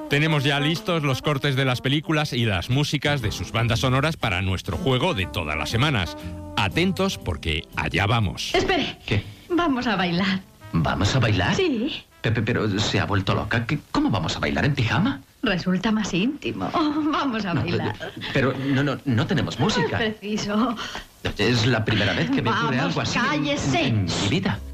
Tenemos ya listos los cortes de las películas y las músicas de sus bandas sonoras para nuestro juego de todas las semanas. Atentos porque allá vamos. Espere. ¿Qué? Vamos a bailar. ¿Vamos a bailar? Sí. Pepe, pero se ha vuelto loca. ¿Cómo vamos a bailar en pijama? Resulta más íntimo. Oh, vamos a bailar. Pero no tenemos música. Es preciso. Es la primera vez que me ocurre algo así cállese. en mi vida.